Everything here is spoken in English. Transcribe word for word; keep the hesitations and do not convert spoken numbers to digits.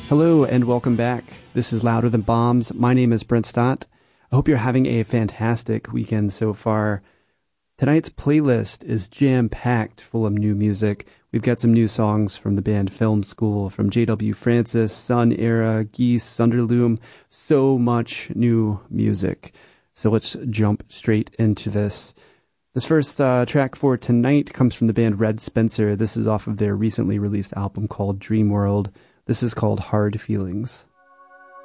Hello and welcome back. This is Louder Than Bombs. My name is Brent Stott. I hope you're having a fantastic weekend so far. Tonight's playlist is jam-packed full of new music. We've got some new songs from the band Film School, from J W Francis, Sun Era, Geese, Sunderloom. So much new music. So let's jump straight into this. This first uh, track for tonight comes from the band Red Spencer. This is off of their recently released album called Dream World. This is called Hard Feelings.